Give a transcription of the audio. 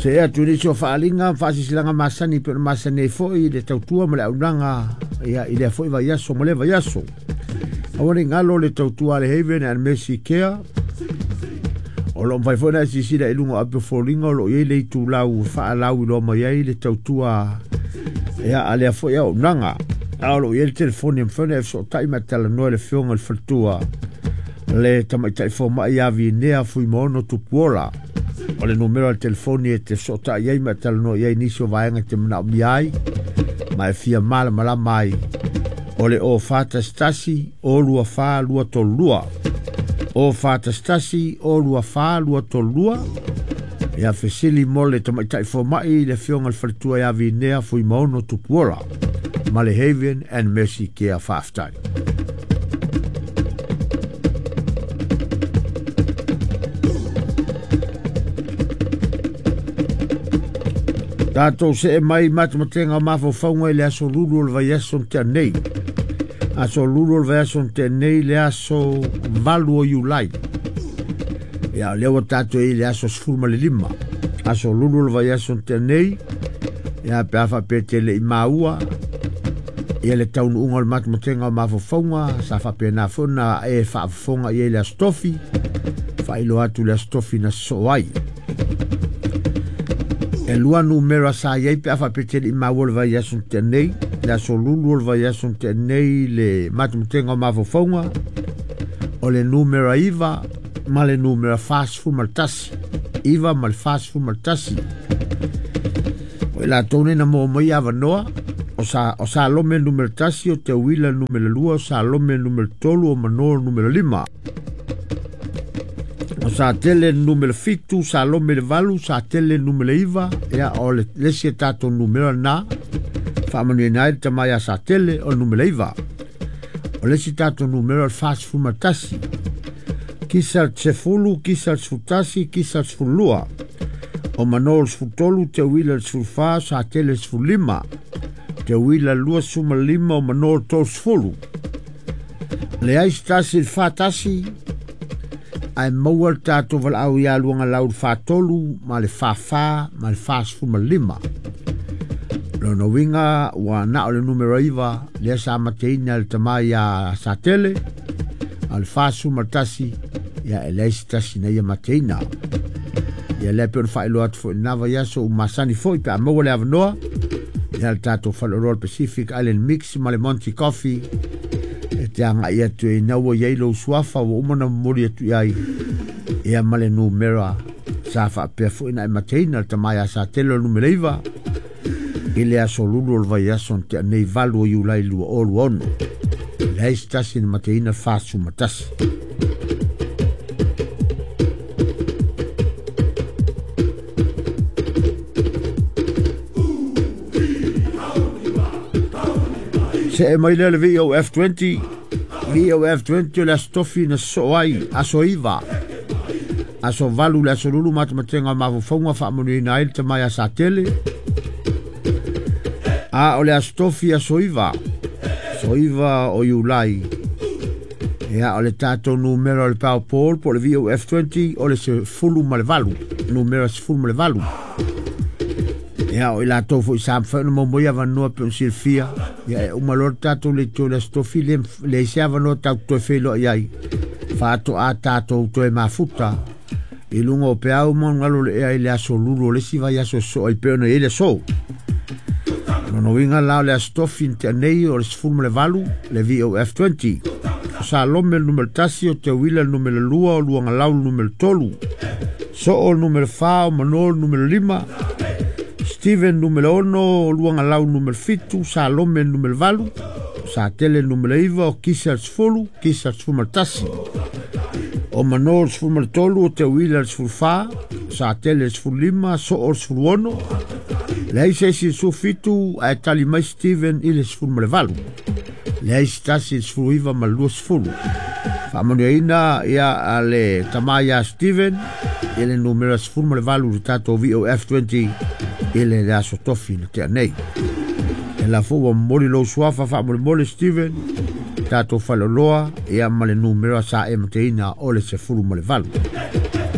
Se ea tuni so whaalinga, whaasisilanga masani, pero masani foi le tautua ma le aunanga, ia i le foi vai aso, ma le vai aso. Awani ngalo le tautua le Haven and Mercy Care. O lo mfai foi na sisira ilunga ape folinga, lo iei le itu lau, whaalau ilo ma iei le tautua, ia alea foi au nanga. Alo iei le telefoni mfene, so taima tala noe le fionga le faltua. Le tamaitai fo mai avi nea fui moono tupuola. O le numero al telefoni e te sota iei ma tala no iei nisio vaenga te mana umi ai. Ma e fia mala mala mai. O le o fata stasi o lua fa lua tolua. O fata stasi o lua fa lua tolua. Ia fesili mole tamaitai fo mai le fionga le faltua ia vi nea fui moono tupuola. Ma le Haven and Mercy Care whaaftai. Tātou se e mai matamatenga mafo whaunga le aso lulu o le vai aso te nei. Aso lulu o le vai aso te nei le aso valu o iulai. Ia lewa tātou e le aso sfurma le lima. Aso lulu o le vai aso te nei. Ia pe afa pe te le imaua. Ia le taunu unga le matamatenga mafo whaunga. Sa fa pe na fona e whaafonga i le astofi. Whailo atu le astofi na soai. E lua numero sa iei pe afa petele i maua le vai aso te nei. Le aso lulu le vai aso te nei le matumutenga o mawawhaunga. O le numero iwa ma le numero fast food maltasi. Iwa ma le fast food maltasi. O la tone na mo mai awa noa. O sa lome numero tasi o te wila numero lua. O sa lome numero tolu o manoa numero lima. O sa tele numero fitu, sa lome le valu, sa tele numero iwa, ea o le lesi e tato numero na, whaamanu e nae tamai a sa tele o numero iwa. O lesi tato numero al fast food matasi. Kisa tsefulu, kisa tsfutasi, kisa tsfulua. O manol tsfutolu, te wila tsfulfa, sa tele tsfulima. Te wila lua suma lima o manol tol tsfulu. Le aistasi il fatasi, ai maua tātou wala au ia luanga lau whātolu, ma le whawha, ma le whāsfu ma lima. Lono winga, wa nao le numero iwa, lea sa mateina le tamai a sa tele, a le whāsfu ma tasi, ia e leisi tasi na ia mateina. Ia lea peon whaelo atu fo inawa yaso, masani fo, pe a maua le avanoa, ia le tātou Whalorol Pacific Island Mix, ma le Monty Coffee, te anga ia tu e naua iei lo suafa wa umana mori atu iai ia male numera sa wha pia fuina e mateina ta mai a sa telo numera iwa i le aso lulu o vai aso te nei valu o iulai lua olu ono le stasi na mateina fasu matasi se e mai lele VOF20 VOF20 le astofi na soai aso iwa aso valu le aso lulu matamatenga mawawhaunga whaamanu i naile te mai a sa tele a o le astofi aso iwa o iulai ea o le tato numero le pao pol po le VOF20 o le se fulu ma le valu numero se fulu ma le valu ea o i la tofo i samwhanu momoia vanua pe un silfia ia e umalor tato le tō le stofi le seava no tau toi whelo iai whaato a tato toi mafuta i lunga o peau mon ngalo le ea i le aso lulu le siva i aso so i peona i le so no winga lao le astofi te anei o le sfulma le valu le VOF20 o sa lome numero tasi o te wila numero lua o luanga lau numero tolu so o numero fa o manol numero lima Steven numero ono, luanga lau numero fitu, sa lome numero valu, sa tele numero iwa, o kisa sfulu, kisa sfulu tasi. O manol sfulu tolu, o te wila sfulu fa, sa tele sfulu lima, so o sfulu ono. Lei se si su fitu, a tali mai Steven ile sfulu valu. Lei si tasi sfulu iwa ma lua sfulu. Whaamanu ina ia ale tamaya Steven, ile numero sfulu valu, tato VOF20, ele le aso tofi na te anei. E la fuwa mori lo suafa wha mori Steven, tato whaloloa, e amale numero sa e mateina o le se furu ma le valu.